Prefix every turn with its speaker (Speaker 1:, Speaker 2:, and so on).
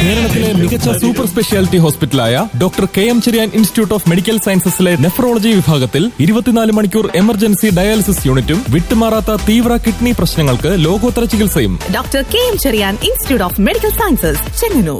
Speaker 1: കേരളത്തിലെ മികച്ച super speciality ഹോസ്പിറ്റലായ doctor KM Cherian institute of medical സയൻസസിലെ nephrology വിഭാഗത്തിൽ 24 മണിക്കൂർ എമർജൻസി ഡയാലിസിസ് യൂണിറ്റും വിട്ടുമാറാത്ത തീവ്ര കിഡ്നി പ്രശ്നങ്ങൾക്ക് ലോകോത്തര ചികിത്സയും.
Speaker 2: Doctor KM Cherian institute of medical sciences, Chengannur.